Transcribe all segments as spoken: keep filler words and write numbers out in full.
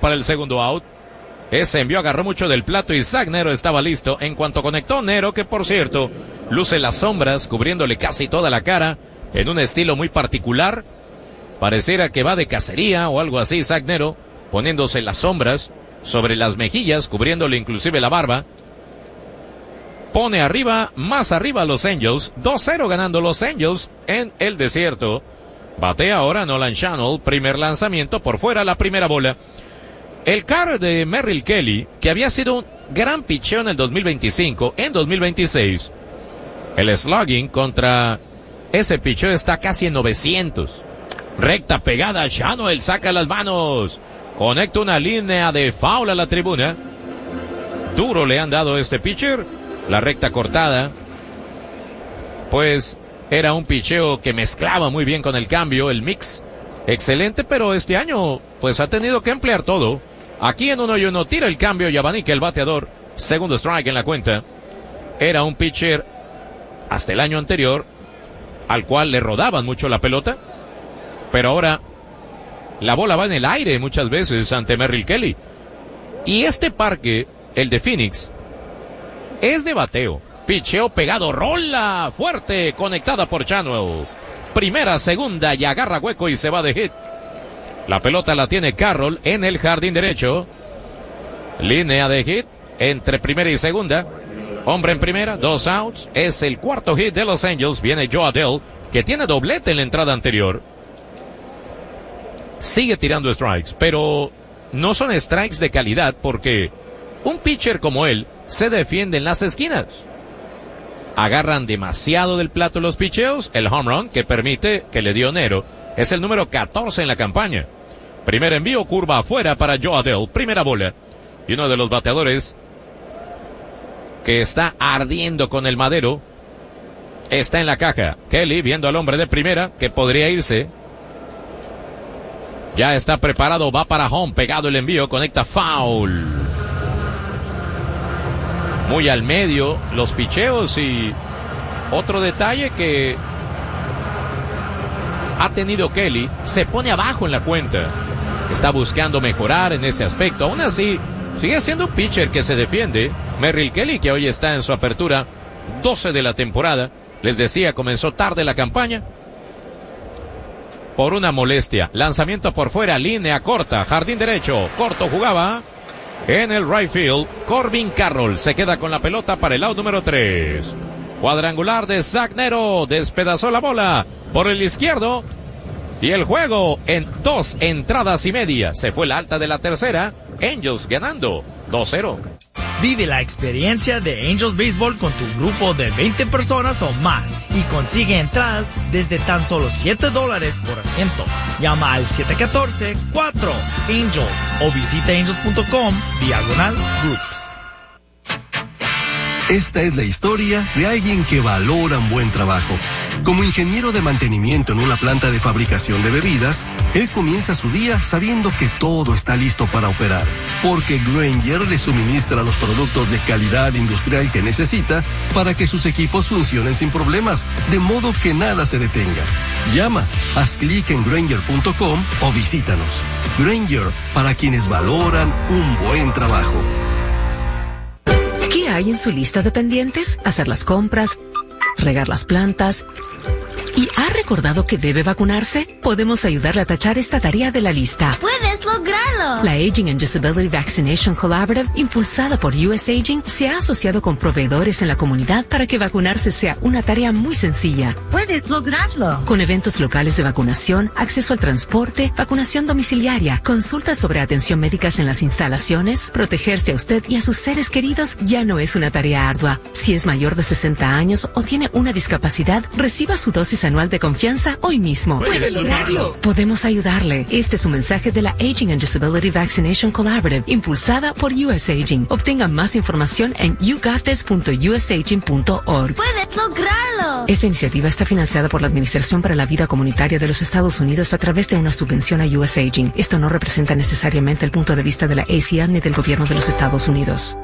para el segundo out. Ese envío agarró mucho del plato y Zach Nero estaba listo. En cuanto conectó Nero, que por cierto, luce las sombras cubriéndole casi toda la cara, en un estilo muy particular. Pareciera que va de cacería o algo así, Zach Nero, poniéndose las sombras sobre las mejillas, cubriéndole inclusive la barba. Pone arriba, más arriba a los Angels, dos cero ganando los Angels en el desierto. Batea ahora Nolan Schanuel, primer lanzamiento por fuera, la primera bola. El car de Merrill Kelly, que había sido un gran pitcheo en el dos mil veinticinco, en dos mil veintiséis, el slugging contra ese pitcheo está casi en novecientos. Recta pegada, Schanuel saca las manos, conecta una línea de foul a la tribuna. Duro le han dado a este pitcher, la recta cortada, pues era un pitcheo que mezclaba muy bien con el cambio, el mix, excelente, pero este año pues ha tenido que emplear todo. Aquí en uno y uno tira el cambio y abanica el bateador, segundo strike en la cuenta. Era un pitcher hasta el año anterior al cual le rodaban mucho la pelota, pero ahora la bola va en el aire muchas veces ante Merrill Kelly. Y este parque, el de Phoenix, es de bateo. Picheo pegado, rola fuerte, conectada por Schanuel. Primera, segunda y agarra hueco y se va de hit. La pelota la tiene Carroll en el jardín derecho. Línea de hit entre primera y segunda. Hombre en primera, dos outs. Es el cuarto hit de los Angels. Viene Joe Adell, que tiene doblete en la entrada anterior. Sigue tirando strikes, pero no son strikes de calidad porque un pitcher como él se defiende en las esquinas. Agarran demasiado del plato los picheos. El home run que permite, que le dio Nero, es el número catorce en la campaña. Primer envío, curva afuera para Joe Adell. Primera bola. Y uno de los bateadores que está ardiendo con el madero está en la caja. Kelly viendo al hombre de primera que podría irse. Ya está preparado, va para home, pegado el envío, conecta foul. Muy al medio los picheos y otro detalle que ha tenido Kelly, se pone abajo en la cuenta. Está buscando mejorar en ese aspecto. Aún así, sigue siendo un pitcher que se defiende. Merrill Kelly, que hoy está en su apertura doce de la temporada. Les decía, comenzó tarde la campaña por una molestia. Lanzamiento por fuera, línea corta, jardín derecho, corto jugaba en el right field. Corbin Carroll se queda con la pelota para el out número tres. Cuadrangular de Zach Nero, despedazó la bola por el izquierdo. Y el juego en dos entradas y media. Se fue la alta de la tercera. Angels ganando dos cero. Vive la experiencia de Angels Baseball con tu grupo de veinte personas o más y consigue entradas desde tan solo siete dólares por asiento. Llama al siete uno cuatro cuatro Angels o visita angels punto com diagonal groups. Esta es la historia de alguien que valora un buen trabajo. Como ingeniero de mantenimiento en una planta de fabricación de bebidas, él comienza su día sabiendo que todo está listo para operar, porque Grainger le suministra los productos de calidad industrial que necesita para que sus equipos funcionen sin problemas, de modo que nada se detenga. Llama, haz clic en grainger punto com o visítanos. Grainger, para quienes valoran un buen trabajo. ¿Qué hay en su lista de pendientes? Hacer las compras, regar las plantas. ¿Y ha recordado que debe vacunarse? Podemos ayudarle a tachar esta tarea de la lista. ¡Puedes lograrlo! La Aging and Disability Vaccination Collaborative, impulsada por U S Aging, se ha asociado con proveedores en la comunidad para que vacunarse sea una tarea muy sencilla. ¡Puedes lograrlo! Con eventos locales de vacunación, acceso al transporte, vacunación domiciliaria, consultas sobre atención médicas en las instalaciones, protegerse a usted y a sus seres queridos ya no es una tarea ardua. Si es mayor de sesenta años o tiene una discapacidad, reciba su dosis anual de confianza hoy mismo. ¡Puede lograrlo! Podemos ayudarle. Este es un mensaje de la Aging and Disability Vaccination Collaborative, impulsada por U S Aging. Obtenga más información en you got this punto u s aging punto org. ¡Puedes lograrlo! Esta iniciativa está financiada por la Administración para la Vida Comunitaria de los Estados Unidos a través de una subvención a U S Aging. Esto no representa necesariamente el punto de vista de la A C L ni del gobierno de los Estados Unidos.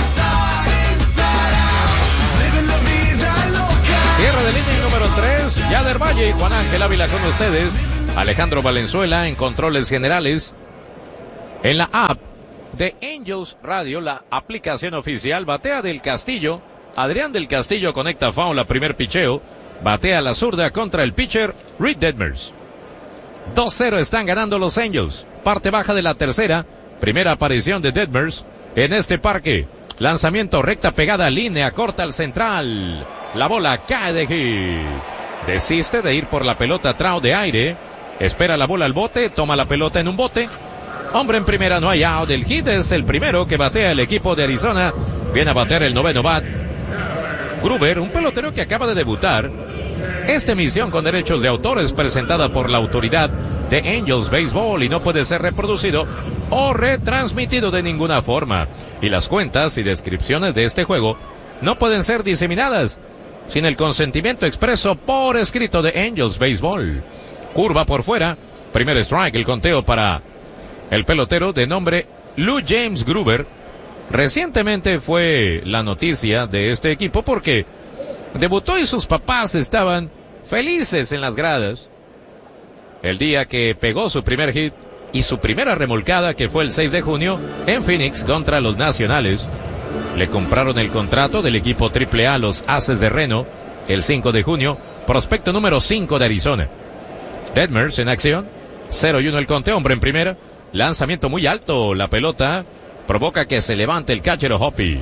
Cierre del inning número tres, Yader Valle y Juan Ángel Ávila con ustedes. Alejandro Valenzuela en controles generales. En la app de Angels Radio, la aplicación oficial, batea del Castillo. Adrián del Castillo conecta foul a primer picheo. Batea la zurda contra el pitcher Reed Detmers. dos cero están ganando los Angels. Parte baja de la tercera. Primera aparición de Detmers en este parque. Lanzamiento recta pegada, línea corta al central. La bola cae de hit. Desiste de ir por la pelota Trout de aire. Espera la bola al bote, toma la pelota en un bote. Hombre en primera, no hay out. El hit es el primero que batea el equipo de Arizona. Viene a batear el noveno bat Gruber, un pelotero que acaba de debutar. Esta emisión con derechos de autor es presentada por la autoridad de Angels Baseball y no puede ser reproducido o retransmitido de ninguna forma. Y las cuentas y descripciones de este juego no pueden ser diseminadas sin el consentimiento expreso por escrito de Angels Baseball. Curva por fuera, primer strike, el conteo para el pelotero de nombre Lou James Gruber. Recientemente fue la noticia de este equipo porque debutó y sus papás estaban felices en las gradas el día que pegó su primer hit y su primera remolcada, que fue el seis de junio en Phoenix contra los Nacionales. Le compraron el contrato del equipo triple A, los Aces de Reno, el cinco de junio, prospecto número cinco de Arizona. Detmers en acción, cero y uno el conteo, hombre en primera, lanzamiento muy alto, la pelota provoca que se levante el catcher Hoppy.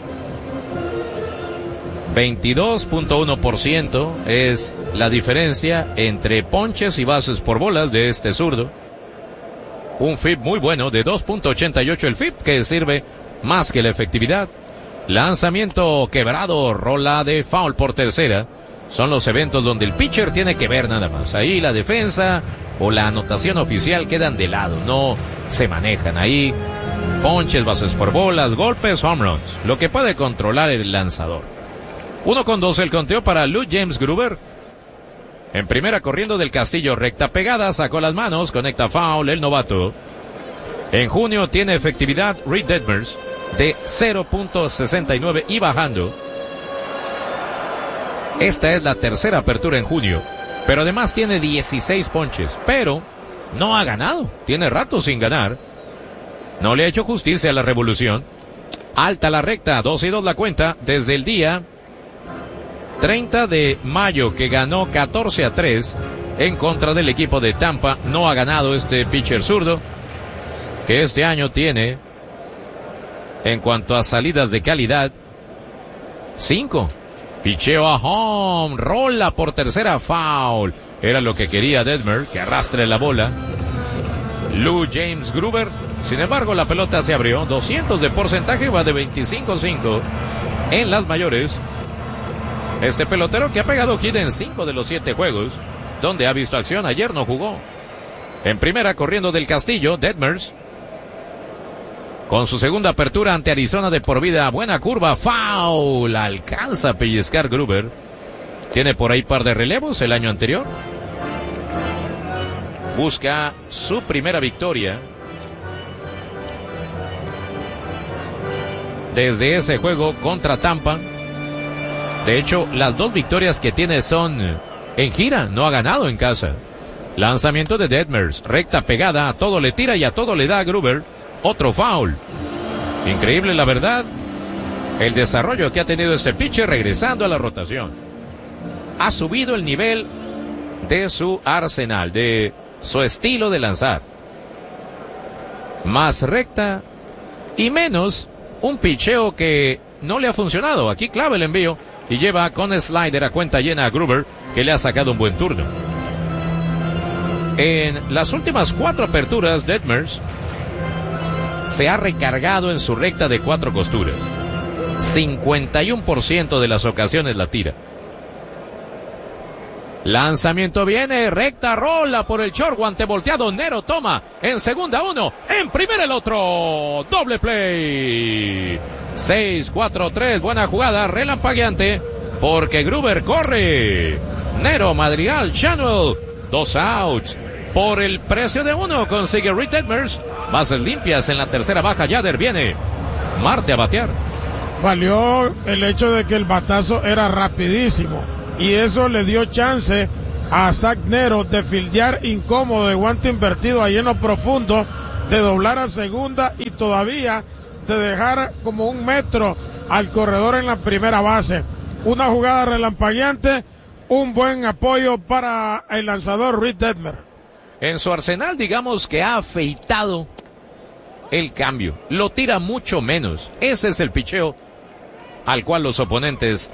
veintidós punto uno por ciento es la diferencia entre ponches y bases por bolas de este zurdo. Un F I P muy bueno de dos punto ochenta y ocho el F I P, que sirve más que la efectividad. Lanzamiento quebrado, rola de foul por tercera. Son los eventos donde el pitcher tiene que ver nada más. Ahí la defensa o la anotación oficial quedan de lado, no se manejan ahí. Ponches, bases por bolas, golpes, home runs, lo que puede controlar el lanzador. Uno con dos el conteo para Lou James Gruber. En primera, corriendo del Castillo, recta pegada, sacó las manos, conecta foul el novato. En junio tiene efectividad Reed Detmers de cero punto sesenta y nueve y bajando. Esta es la tercera apertura en junio, pero además tiene dieciséis ponches, pero no ha ganado, tiene rato sin ganar. No le ha hecho justicia a la revolución. Alta la recta, dos y dos la cuenta desde el día treinta de mayo, que ganó catorce a tres en contra del equipo de Tampa. No ha ganado este pitcher zurdo, que este año tiene, en cuanto a salidas de calidad, cinco. Picheo a home, rola por tercera, foul. Era lo que quería Detmer, que arrastre la bola. Lou James Gruber, sin embargo, la pelota se abrió. doscientos de porcentaje, va de veinticinco cinco en las mayores. Este pelotero que ha pegado hit en cinco de los siete juegos donde ha visto acción. Ayer no jugó. En primera, corriendo del Castillo, Detmers, con su segunda apertura ante Arizona de por vida. Buena curva, foul. Alcanza a pellizcar Gruber. Tiene por ahí par de relevos el año anterior. Busca su primera victoria desde ese juego contra Tampa. De hecho, las dos victorias que tiene son en gira, no ha ganado en casa. Lanzamiento de Detmers, recta pegada, a todo le tira y a todo le da a Gruber. Otro foul. Increíble, la verdad, el desarrollo que ha tenido este pitcher regresando a la rotación. Ha subido el nivel de su arsenal, de su estilo de lanzar. Más recta y menos un picheo que no le ha funcionado. Aquí clave el envío y lleva con slider a cuenta llena a Gruber, que le ha sacado un buen turno. En las últimas cuatro aperturas, Detmers se ha recargado en su recta de cuatro costuras. cincuenta y uno por ciento de las ocasiones la tira. Lanzamiento viene, recta, rola por el short, guante volteado, Nero toma, en segunda uno, en primera el otro, doble play. seis, cuatro, tres, buena jugada, relampagueante, porque Gruber corre. Nero, Madrigal, Channel, dos outs. Por el precio de uno consigue Reed Detmers. Bases limpias en la tercera baja. Yader viene Marte a batear. Valió el hecho de que el batazo era rapidísimo y eso le dio chance a Zach Nero de fildear incómodo de guante invertido a lleno profundo de doblar a segunda y todavía de dejar como un metro al corredor en la primera base. Una jugada relampagueante, un buen apoyo para el lanzador Reed Detmer. En su arsenal, digamos que ha afeitado el cambio. Lo tira mucho menos. Ese es el picheo al cual los oponentes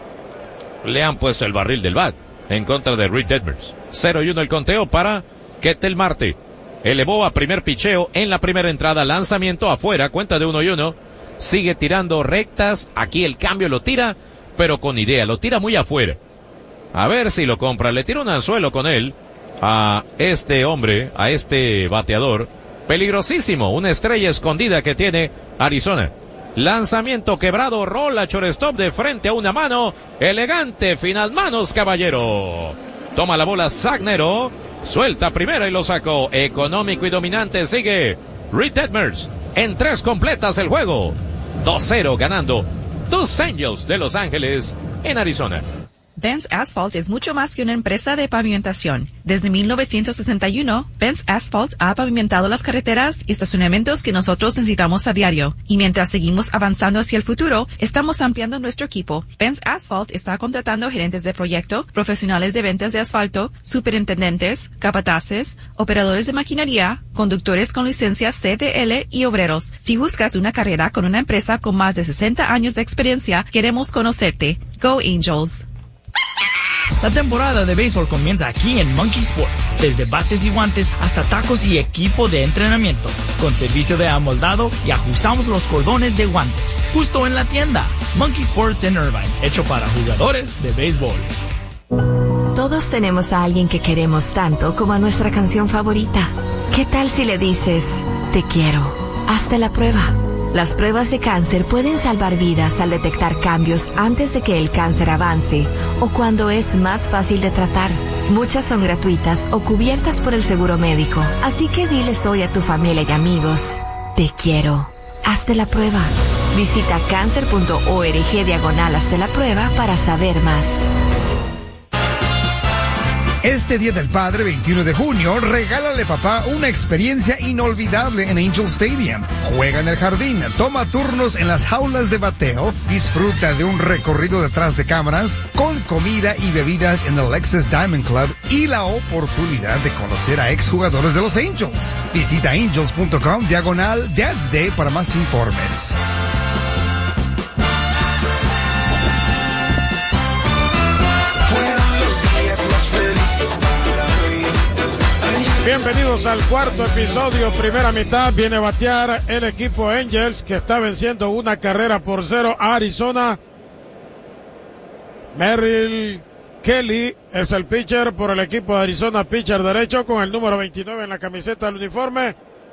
le han puesto el barril del bat en contra de Reed Detmer. cero y uno el conteo para Ketel Marte. Elevó a primer picheo en la primera entrada, lanzamiento afuera, cuenta de uno y uno. Sigue tirando rectas, aquí el cambio lo tira, pero con idea, lo tira muy afuera. A ver si lo compra, le tira un anzuelo con él a este hombre, a este bateador. Peligrosísimo, una estrella escondida que tiene Arizona. Lanzamiento quebrado, rola shortstop de frente a una mano. Elegante, final manos, caballero. Toma la bola Sagnero, suelta primera y lo sacó. Económico y dominante sigue Reed Detmer. En tres completas el juego. dos cero ganando Los Angels de Los Ángeles en Arizona. Benz Asphalt es mucho más que una empresa de pavimentación. Desde mil novecientos sesenta y uno, Benz Asphalt ha pavimentado las carreteras y estacionamientos que nosotros necesitamos a diario. Y mientras seguimos avanzando hacia el futuro, estamos ampliando nuestro equipo. Benz Asphalt está contratando gerentes de proyecto, profesionales de ventas de asfalto, superintendentes, capataces, operadores de maquinaria, conductores con licencia C D L y obreros. Si buscas una carrera con una empresa con más de sesenta años de experiencia, queremos conocerte. Go Angels! La temporada de béisbol comienza aquí en Monkey Sports, desde bates y guantes hasta tacos y equipo de entrenamiento, con servicio de amoldado y ajustamos los cordones de guantes, justo en la tienda. Monkey Sports en Irvine, hecho para jugadores de béisbol. Todos tenemos a alguien que queremos tanto como a nuestra canción favorita. ¿Qué tal si le dices, te quiero? Hazte la prueba. Las pruebas de cáncer pueden salvar vidas al detectar cambios antes de que el cáncer avance o cuando es más fácil de tratar. Muchas son gratuitas o cubiertas por el seguro médico. Así que diles hoy a tu familia y amigos, te quiero. Hazte la prueba. Visita cáncer.org diagonal hazte la prueba para saber más. Este Día del Padre, veintiuno de junio, regálale papá una experiencia inolvidable en Angel Stadium. Juega en el jardín, toma turnos en las jaulas de bateo, disfruta de un recorrido detrás de cámaras, con comida y bebidas en el Lexus Diamond Club y la oportunidad de conocer a exjugadores de los Angels. Visita angels.com diagonal Dad's Day para más informes. Bienvenidos al cuarto episodio, primera mitad. Viene a batear el equipo Angels, que está venciendo una carrera por cero a Arizona. Merrill Kelly es el pitcher por el equipo de Arizona, pitcher derecho con el número veintinueve en la camiseta del uniforme.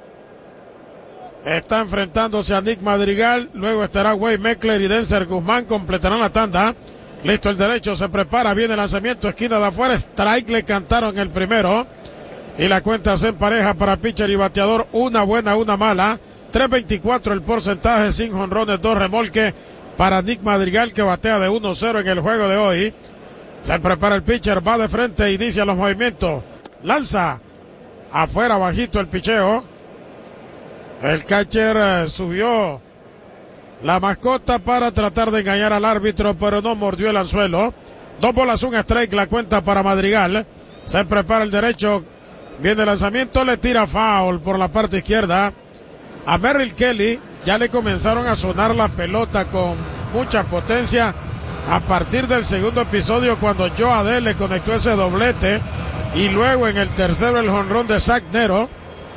Está enfrentándose a Nick Madrigal, luego estará Wade Meckler y Denzer Guzmán, completarán la tanda. Listo el derecho, se prepara, viene el lanzamiento, esquina de afuera, strike, le cantaron el primero. Y la cuenta se empareja para pitcher y bateador, una buena, una mala. tres veinticuatro el porcentaje, sin jonrones, dos remolques para Nick Madrigal, que batea de uno cero en el juego de hoy. Se prepara el pitcher, va de frente, inicia los movimientos, lanza afuera, bajito el picheo. El catcher eh, subió la mascota para tratar de engañar al árbitro, pero no mordió el anzuelo. Dos bolas, un strike, la cuenta para Madrigal. Se prepara el derecho, viene el lanzamiento, le tira foul por la parte izquierda. A Merrill Kelly ya le comenzaron a sonar la pelota con mucha potencia a partir del segundo episodio, cuando Joe Adell le conectó ese doblete, y luego en el tercero el jonrón de Sagnero.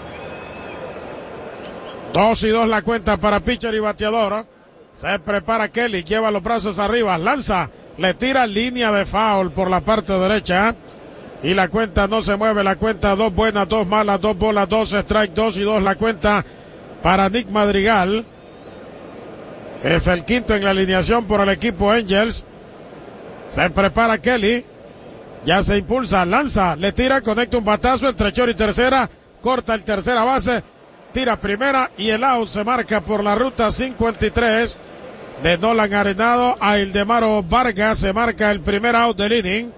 Dos y dos la cuenta para pitcher y bateador. Se prepara Kelly, lleva los brazos arriba, lanza, le tira línea de foul por la parte derecha. Y la cuenta no se mueve, la cuenta dos buenas, dos malas, dos bolas, dos strike, dos y dos la cuenta para Nick Madrigal. Es el quinto en la alineación por el equipo Angels. Se prepara Kelly, ya se impulsa, lanza, le tira, conecta un batazo entre short y tercera, corta el tercera base, tira primera y el out se marca por la ruta cincuenta y tres de Nolan Arenado a Ildemaro Vargas. Se marca el primer out del inning.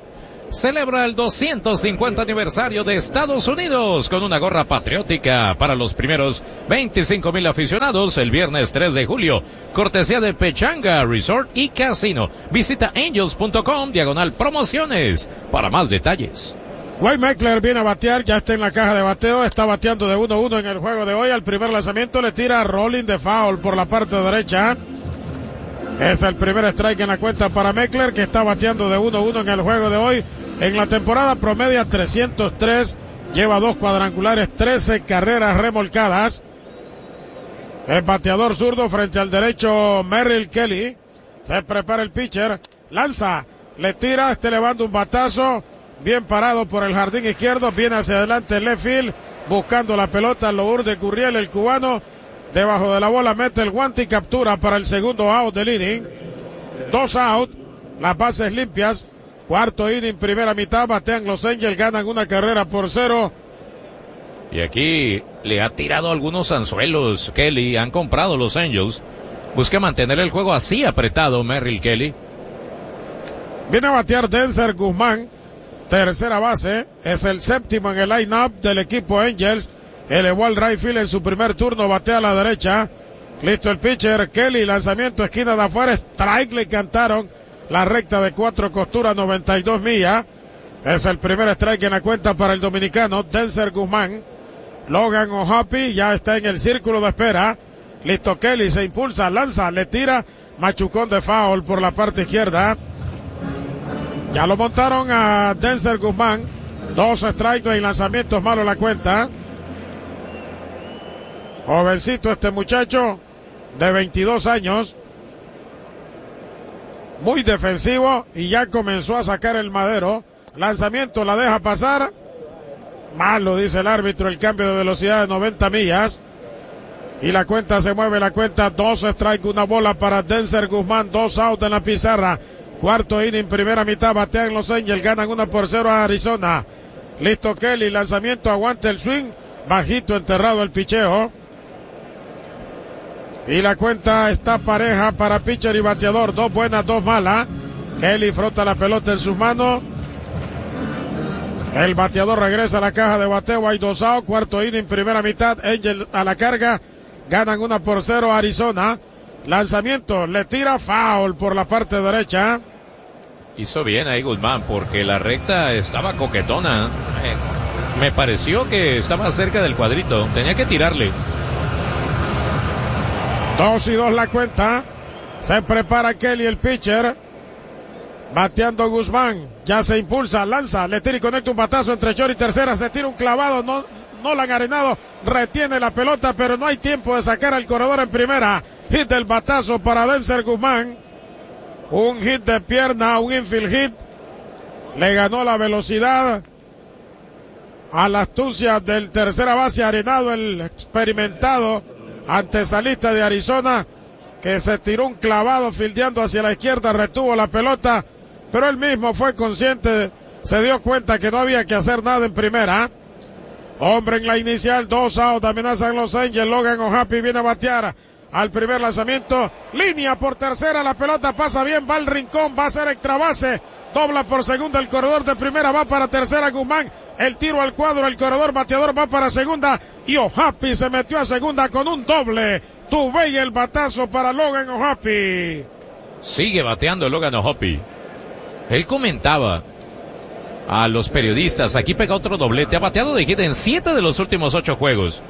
celebra el doscientos cincuenta aniversario de Estados Unidos con una gorra patriótica para los primeros veinticinco mil aficionados el viernes tres de julio. Cortesía de Pechanga Resort y Casino. Visita angels punto com diagonal promociones para más detalles. Wade Meckler viene a batear, ya está en la caja de bateo, está bateando de uno uno en el juego de hoy. Al primer lanzamiento le tira rolling de foul por la parte derecha. Es el primer strike en la cuenta para Meckler, que está bateando de uno uno en el juego de hoy. En la temporada promedia trescientos tres, lleva dos cuadrangulares, trece carreras remolcadas. El bateador zurdo frente al derecho Merrill Kelly. Se prepara el pitcher, lanza, le tira, está elevando un batazo. Bien parado por el jardín izquierdo, viene hacia adelante el left field, buscando la pelota, Lourdes Gurriel, el cubano, debajo de la bola, mete el guante y captura para el segundo out del inning. Dos out, las bases limpias, cuarto inning, primera mitad, batean los Angels, ganan una carrera por cero. Y aquí le ha tirado algunos anzuelos, Kelly, han comprado los Angels, busca mantener el juego así apretado, Merrill Kelly. Viene a batear Denzer Guzmán, tercera base, es el séptimo en el line-up del equipo Angels. Elevó al right field en su primer turno, batea a la derecha. Listo el pitcher, Kelly, lanzamiento esquina de afuera, strike, le cantaron la recta de cuatro costuras, noventa y dos millas. Es el primer strike en la cuenta para el dominicano, Denzer Guzmán. Logan O'Hoppe ya está en el círculo de espera. Listo Kelly, se impulsa, lanza, le tira, machucón de foul por la parte izquierda. Ya lo montaron a Denzer Guzmán. Dos strikes y lanzamientos malos la cuenta. Jovencito este muchacho de veintidós años. Muy defensivo y ya comenzó a sacar el madero. Lanzamiento la deja pasar. Malo, dice el árbitro, el cambio de velocidad de noventa millas. Y la cuenta se mueve, la cuenta dos strikes, una bola para Denzer Guzmán. Dos out en la pizarra. Cuarto inning, primera mitad, batean los Angels, ganan una por cero a Arizona. Listo Kelly, lanzamiento, aguanta el swing, bajito, enterrado el picheo. Y la cuenta está pareja para pitcher y bateador, dos buenas, dos malas. Kelly frota la pelota en sus manos. El bateador regresa a la caja de bateo, hay dos out, cuarto inning, primera mitad, Angels a la carga, ganan una por cero a Arizona. Lanzamiento, le tira foul por la parte derecha. Hizo bien ahí Guzmán porque la recta estaba coquetona. Eh, me pareció que estaba cerca del cuadrito. Tenía que tirarle. Dos y dos la cuenta. Se prepara Kelly, el pitcher. Bateando Guzmán. Ya se impulsa, lanza, le tira y conecta un batazo entre short y tercera. Se tira un clavado, no, no la han arenado. Retiene la pelota, pero no hay tiempo de sacar al corredor en primera. Hit del batazo para Denzer Guzmán. Un hit de pierna, un infield hit. Le ganó la velocidad a la astucia del tercera base Arenado, el experimentado antesalista de Arizona, que se tiró un clavado fildeando hacia la izquierda, retuvo la pelota, pero él mismo fue consciente, se dio cuenta que no había que hacer nada en primera. Hombre en la inicial, dos out, amenazan los Angels. Logan O'Hoppe viene a batear al primer lanzamiento, línea por tercera, la pelota pasa bien, va al rincón, va a ser extra base, dobla por segunda, el corredor de primera va para tercera, Guzmán, el tiro al cuadro, el corredor bateador va para segunda, y O'Hoppe se metió a segunda con un doble. Tuve y el batazo para Logan O'Hoppe. Sigue bateando Logan O'Hoppe. Él comentaba a los periodistas, aquí pega otro doblete, ha bateado de hit en siete de los últimos ocho juegos.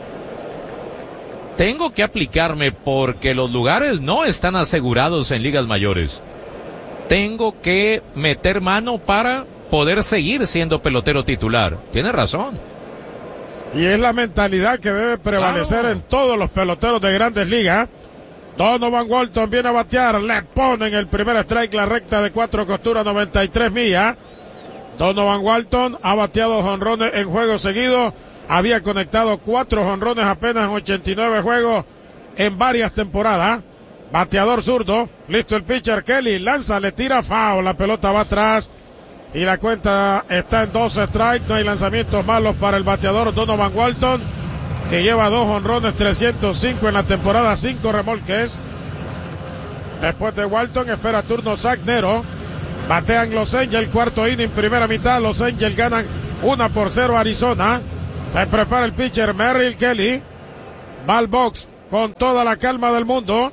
Tengo que aplicarme porque los lugares no están asegurados en ligas mayores. Tengo que meter mano para poder seguir siendo pelotero titular. Tiene razón. Y es la mentalidad que debe prevalecer claro en todos los peloteros de Grandes Ligas. Donovan Walton viene a batear, le ponen el primer strike, la recta de cuatro costuras, noventa y tres millas. Donovan Walton ha bateado jonrones en juegos seguidos. Había conectado cuatro jonrones apenas en ochenta y nueve juegos en varias temporadas. Bateador zurdo, listo el pitcher Kelly, lanza, le tira foul, la pelota va atrás y la cuenta está en dos strikes. No hay lanzamientos malos para el bateador Donovan Walton, que lleva dos jonrones, trescientos cinco en la temporada, cinco remolques. Después de Walton espera turno Zach Nero. Batean Los Angels, cuarto inning, primera mitad. Los Angels ganan una por cero a Arizona. Se prepara el pitcher Merrill Kelly. Va al box con toda la calma del mundo.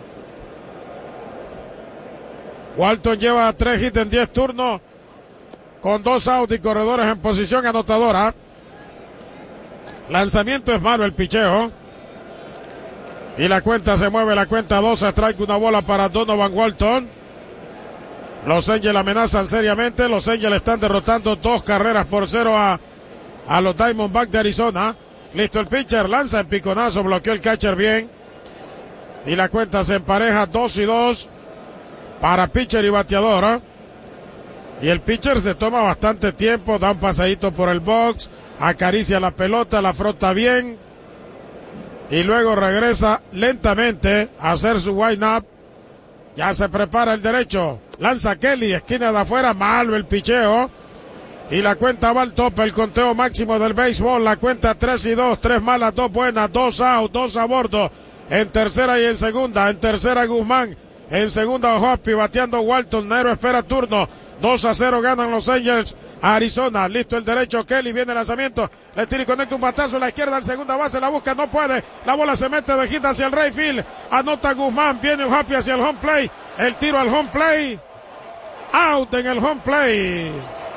Walton lleva tres hits en diez turnos, con dos outs y corredores en posición anotadora. Lanzamiento es malo, el picheo. Y la cuenta se mueve, la cuenta dos, strike, una bola para Donovan Walton. Los Angels amenazan seriamente. Los Angels están derrotando dos carreras por cero a, a los Diamondbacks de Arizona. Listo el pitcher, lanza en piconazo, bloqueó el catcher bien. Y la cuenta se empareja dos y dos para pitcher y bateador, ¿eh? Y el pitcher se toma bastante tiempo, da un pasadito por el box, acaricia la pelota, la frota bien y luego regresa lentamente a hacer su wind-up. Ya se prepara el derecho, lanza Kelly, esquina de afuera, malo el picheo. Y la cuenta va al tope, el conteo máximo del béisbol, la cuenta tres y dos, tres malas, dos buenas, dos out, dos a bordo. En tercera y en segunda, en tercera Guzmán, en segunda Hoppy, bateando Walton, Nero espera turno. dos a cero ganan los Angels a Arizona. Listo el derecho, Kelly, viene el lanzamiento, le tira y conecta un batazo a la izquierda, al segunda base, la busca, no puede, la bola se mete de hit hacia el right field, anota Guzmán, viene un Hoppy hacia el home play, el tiro al home play, out en el home play.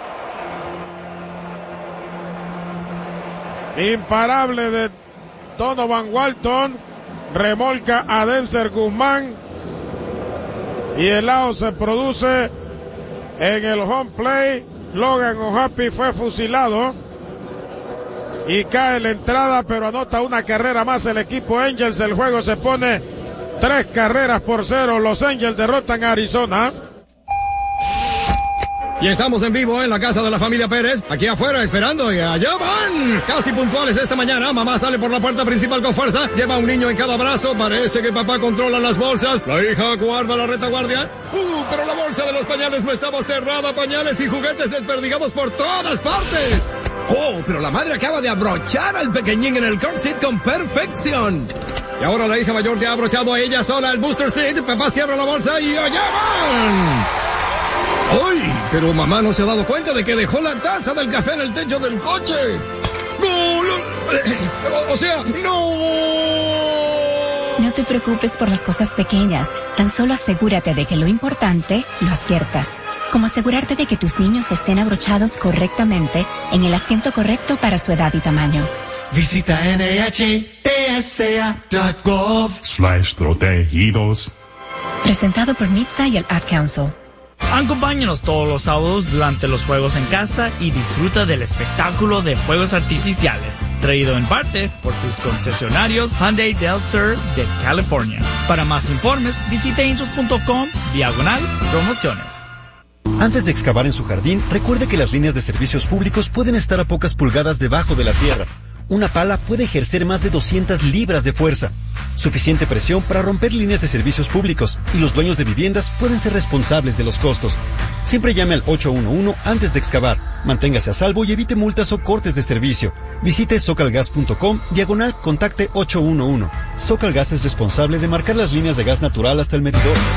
Imparable de Donovan Walton, remolca a Denzer Guzmán y el out se produce en el home play. Logan O'Happy fue fusilado y cae la entrada, pero anota una carrera más el equipo Angels. El juego se pone tres carreras por cero. Los Angels derrotan a Arizona. Y estamos en vivo en la casa de la familia Pérez, aquí afuera esperando, y allá van, casi puntuales esta mañana. Mamá sale por la puerta principal con fuerza, lleva un niño en cada brazo, parece que papá controla las bolsas, la hija guarda la retaguardia. Uh, pero la bolsa de los pañales no estaba cerrada, pañales y juguetes desperdigados por todas partes. Oh, pero la madre acaba de abrochar al pequeñín en el car seat con perfección. Y ahora la hija mayor se ha abrochado a ella sola el booster seat, papá cierra la bolsa y allá van. ¡Ay! Pero mamá no se ha dado cuenta de que dejó la taza del café en el techo del coche. ¡No! no o, o sea, ¡no! No te preocupes por las cosas pequeñas. Tan solo asegúrate de que lo importante lo aciertas. Como asegurarte de que tus niños estén abrochados correctamente en el asiento correcto para su edad y tamaño. Visita N H T S A punto gov slash protegidos. Presentado por N H T S A y el Ad Council. Acompáñanos todos los sábados durante los juegos en casa y disfruta del espectáculo de fuegos artificiales, traído en parte por tus concesionarios Hyundai Del Sur de California. Para más informes, visita angels punto com diagonal promociones. Antes de excavar en su jardín, recuerde que las líneas de servicios públicos pueden estar a pocas pulgadas debajo de la tierra. Una pala puede ejercer más de doscientas libras de fuerza, suficiente presión para romper líneas de servicios públicos, y los dueños de viviendas pueden ser responsables de los costos. Siempre llame al ocho uno uno antes de excavar. Manténgase a salvo y evite multas o cortes de servicio. Visite socalgas punto com diagonal contacte ocho uno uno. Socalgas es responsable de marcar las líneas de gas natural hasta el medidor.